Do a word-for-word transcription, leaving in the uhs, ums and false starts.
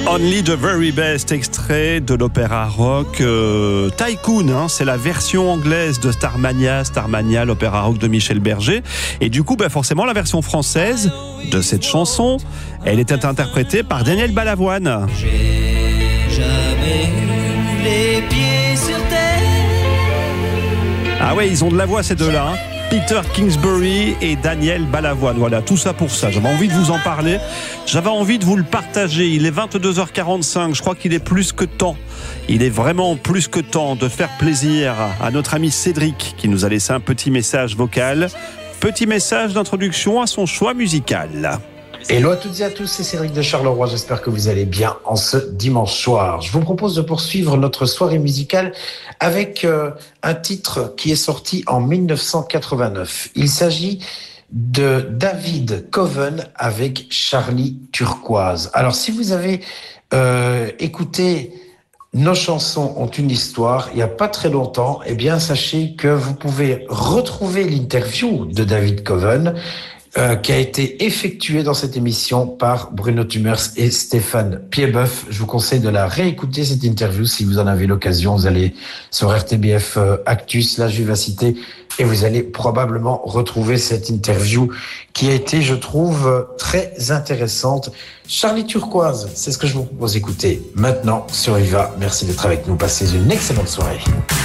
Only the Very Best, extrait de l'opéra rock euh, Tycoon, hein, c'est la version anglaise de Starmania, Starmania, l'opéra rock de Michel Berger. Et du coup, bah forcément, la version française de cette chanson, elle était interprétée par Daniel Balavoine. J'ai jamais eu les pieds sur terre. Ah ouais, ils ont de la voix ces deux-là, hein. Peter Kingsbury et Daniel Balavoine. Voilà, tout ça pour ça. J'avais envie de vous en parler. J'avais envie de vous le partager. Il est vingt-deux heures quarante-cinq. Je crois qu'il est plus que temps. Il est vraiment plus que temps de faire plaisir à notre ami Cédric qui nous a laissé un petit message vocal. Petit message d'introduction à son choix musical. Hello à toutes et à tous, c'est Cédric de Charleroi, j'espère que vous allez bien en ce dimanche soir. Je vous propose de poursuivre notre soirée musicale avec euh, un titre qui est sorti en dix-neuf cent quatre-vingt-neuf. Il s'agit de David Coven avec Charlie Turquoise. Alors si vous avez euh, écouté Nos chansons ont une histoire, il n'y a pas très longtemps, eh bien sachez que vous pouvez retrouver l'interview de David Coven Euh, qui a été effectué dans cette émission par Bruno Tumers et Stéphane Piedboeuf. Je vous conseille de la réécouter, cette interview, si vous en avez l'occasion. Vous allez sur R T B F euh, Actus, la Vivacité, et vous allez probablement retrouver cette interview qui a été, je trouve, euh, très intéressante. Charlie Turquoise, c'est ce que je vous propose d'écouter maintenant sur Viva. Merci d'être avec nous. Passez une excellente soirée.